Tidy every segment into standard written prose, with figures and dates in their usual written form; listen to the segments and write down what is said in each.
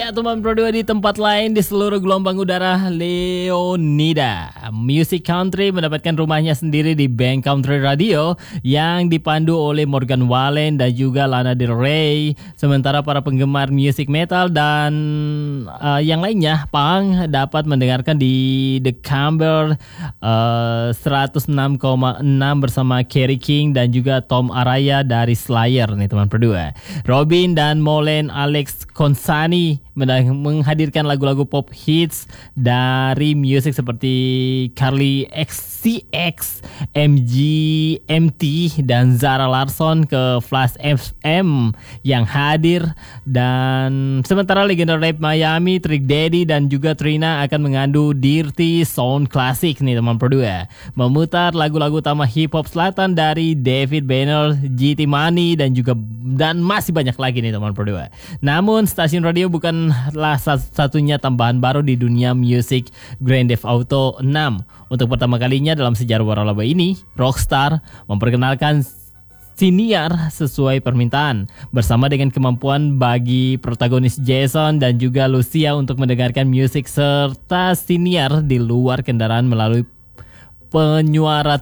Ya, teman berdua di tempat lain di seluruh gelombang udara Leonida. Music Country mendapatkan rumahnya sendiri di Bank Country Radio yang dipandu oleh Morgan Wallen dan juga Lana Del Rey. Sementara para penggemar music metal dan yang lainnya, punk, dapat mendengarkan di The Camber 106,6 bersama Kerry King dan juga Tom Araya dari Slayer nih teman berdua. Robin dan Molen Alex Konsani menghadirkan lagu-lagu pop hits dari musik seperti Carly XCX, MGMT dan Zara Larsson ke Flash FM yang hadir. Dan sementara legenda rap Miami Trick Daddy dan juga Trina akan mengandu Dirty Sound Classic nih teman berdua, memutar lagu-lagu utama hip hop selatan dari David Banner, GT Money dan masih banyak lagi nih teman berdua. Namun stasiun radio bukanlah satu-satunya tambahan baru di dunia musik Grand Theft Auto 6. Untuk pertama kalinya dalam sejarah waralaba ini, Rockstar memperkenalkan siniar sesuai permintaan, bersama dengan kemampuan bagi protagonis Jason dan juga Lucia untuk mendengarkan musik serta siniar di luar kendaraan melalui penyuara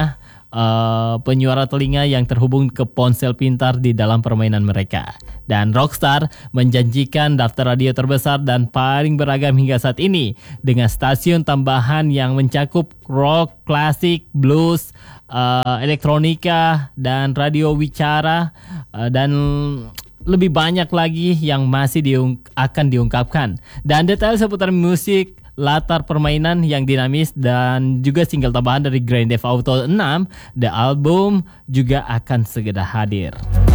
telinga yang terhubung ke ponsel pintar di dalam permainan mereka. Dan Rockstar menjanjikan daftar radio terbesar dan paling beragam hingga saat ini, dengan stasiun tambahan yang mencakup rock, klasik, blues, elektronika, dan radio wicara, dan lebih banyak lagi yang masih akan diungkapkan. Dan detail seputar musik, latar permainan yang dinamis, dan juga single tambahan dari Grand Theft Auto 6, The Album, juga akan segera hadir.